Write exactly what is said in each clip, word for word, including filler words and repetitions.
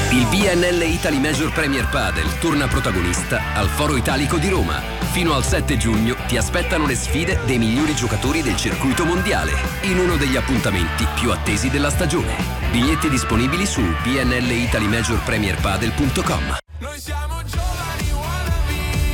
Il B N L Italy Major Premier Padel torna protagonista al Foro Italico di Roma. Fino al sette giugno ti aspettano le sfide dei migliori giocatori del circuito mondiale in uno degli appuntamenti più attesi della stagione. Biglietti disponibili su b n l italy major premier padel punto com. Noi siamo giovani wannabe,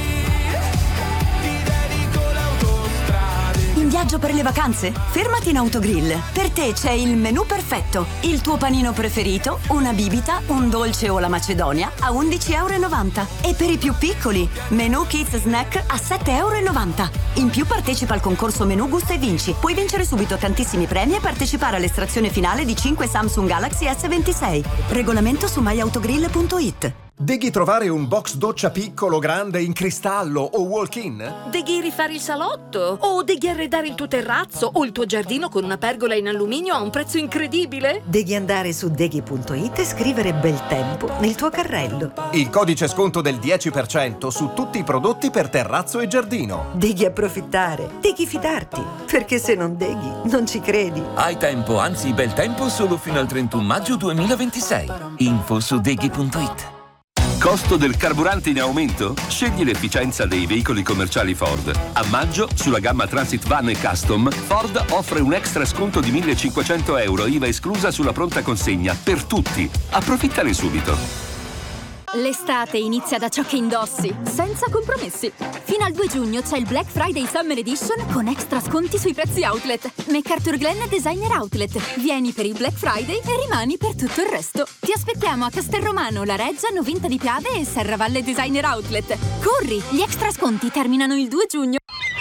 ti dedico l'autostrada. In viaggio per le vacanze? Fermati in Autogrill. Per te c'è il menù perfetto. Il tuo panino preferito, una bibita, un dolce o la macedonia a undici virgola novanta euro. E per i più piccoli, menù Kids Snack a sette virgola novanta euro. In più partecipa al concorso Menù Gusta e Vinci. Puoi vincere subito tantissimi premi e partecipare all'estrazione finale di cinque Samsung Galaxy S ventisei. Regolamento su my autogrill punto it. Deghi trovare un box doccia piccolo, grande, in cristallo o walk-in? Deghi rifare il salotto? O deghi arredare il tuo terrazzo o il tuo giardino con una pergola in alluminio a un prezzo incredibile? Devi andare su deghi punto it e scrivere bel tempo nel tuo carrello. Il codice sconto del dieci per cento su tutti i prodotti per terrazzo e giardino. Devi approfittare, devi fidarti, perché se non deghi non ci credi. Hai tempo, anzi bel tempo solo fino al trentuno maggio duemilaventisei. Info su deghi punto it. Costo del carburante in aumento? Scegli l'efficienza dei veicoli commerciali Ford. A maggio, sulla gamma Transit Van e Custom, Ford offre un extra sconto di millecinquecento euro, I V A esclusa sulla pronta consegna, per tutti. Approfittane subito. L'estate inizia da ciò che indossi, senza compromessi. Fino al due giugno c'è il Black Friday Summer Edition con extra sconti sui prezzi outlet. McArthurGlen Designer Outlet. Vieni per il Black Friday e rimani per tutto il resto. Ti aspettiamo a Castelromano, La Reggia, Novinta di Piave e Serravalle Designer Outlet. Corri, gli extra sconti terminano il due giugno.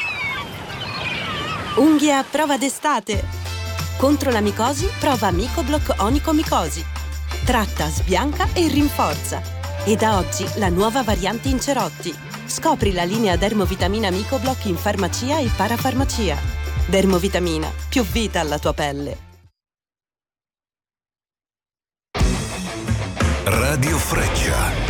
Unghie a prova d'estate. Contro la micosi, prova Micoblock Onicomicosi. Tratta, sbianca e rinforza. E da oggi la nuova variante in cerotti. Scopri la linea Dermovitamina Micoblock in farmacia e parafarmacia. Dermovitamina, più vita alla tua pelle. Radio Freccia.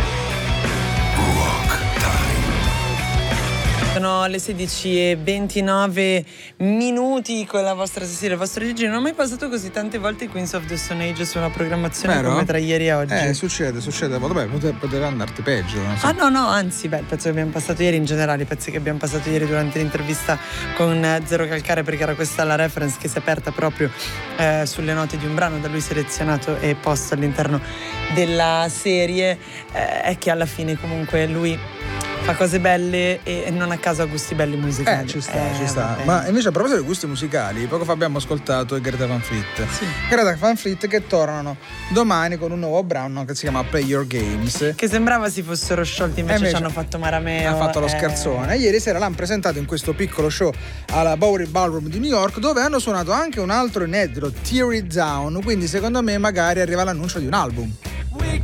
Sono le sedici e ventinove minuti con la vostra Cecilia, il vostro Gigi. Non ho mai passato così tante volte Queens of the Stone Age su una programmazione Vero? come tra ieri e oggi. Eh, succede, succede. Vabbè, poteva, poteva andarti peggio. Non so. Ah no, no, anzi, beh, il pezzo che abbiamo passato ieri, in generale, i pezzi che abbiamo passato ieri durante l'intervista con Zero Calcare, perché era questa la reference che si è aperta proprio eh, sulle note di un brano da lui selezionato e posto all'interno della serie, eh, è che alla fine comunque lui fa cose belle e non a caso ha gusti belli musicali. Eh, ci sta, eh, ci sta. vabbè. Ma invece a proposito dei gusti musicali, poco fa abbiamo ascoltato Greta Van Fleet. Sì. Greta Van Fleet che tornano domani con un nuovo brano che si chiama Play Your Games. Che sembrava si fossero sciolti, invece, invece ci hanno fatto Marameo. Ha fatto lo eh. scherzone. Ieri sera l'hanno presentato in questo piccolo show alla Bowery Ballroom di New York, dove hanno suonato anche un altro inedito, Tear It Down. Quindi secondo me magari arriva l'annuncio di un album.